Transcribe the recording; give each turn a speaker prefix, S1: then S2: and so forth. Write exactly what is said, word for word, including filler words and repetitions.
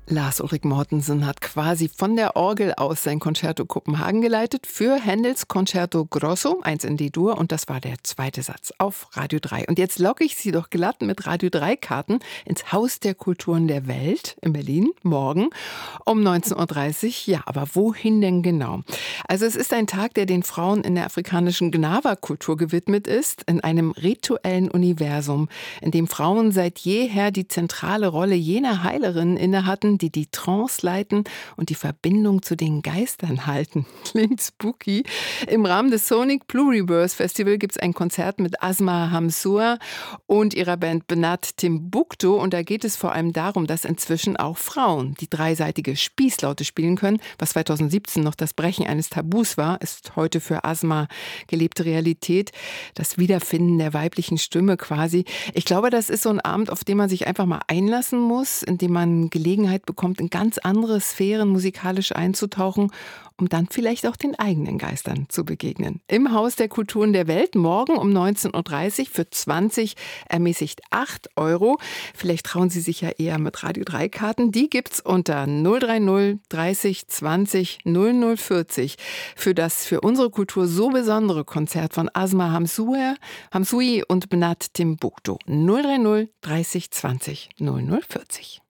S1: Lars Ulrik Mortensen hat quasi von der Orgel aus sein Concerto Kopenhagen geleitet für Händels Concerto Grosso, eins in D-Dur, und das war der zweite Satz auf Radio drei. Und jetzt locke ich Sie doch glatt mit Radio drei Karten ins Haus der Kulturen der Welt in Berlin, morgen um neunzehn Uhr dreißig. Ja, aber wohin denn genau? Also es ist ein Tag, der den Frauen in der afrikanischen Gnawa-Kultur gewidmet ist, in einem rituellen Universum, in dem Frauen seit jeher die zentrale Rolle jener Heilerinnen innehatten, die die Trance leiten und die Verbindung zu den Geistern halten. Klingt spooky. Im Rahmen des Sonic Pluriverse Festival gibt es ein Konzert mit Asma Hamsour und ihrer Band Benat Timbuktu. Und da geht es vor allem darum, dass inzwischen auch Frauen die dreiseitige Spießlaute spielen können. Was zweitausendsiebzehn noch das Brechen eines Tabus war, ist heute für Asma gelebte Realität. Das Wiederfinden der weiblichen Stimme quasi. Ich glaube, das ist so ein Abend, auf den man sich einfach mal einlassen muss, in dem man Gelegenheit bekommt, in ganz andere Sphären musikalisch einzutauchen, um dann vielleicht auch den eigenen Geistern zu begegnen. Im Haus der Kulturen der Welt, morgen um neunzehn Uhr dreißig, für zwanzig ermäßigt acht Euro. Vielleicht trauen Sie sich ja eher mit Radio drei Karten. Die gibt's unter null drei null dreißig zwanzig null null vierzig für das für unsere Kultur so besondere Konzert von Asma Hamsour, Hamsoui und Benat Timbuktu. null drei null dreißig zwanzig null null vierzig.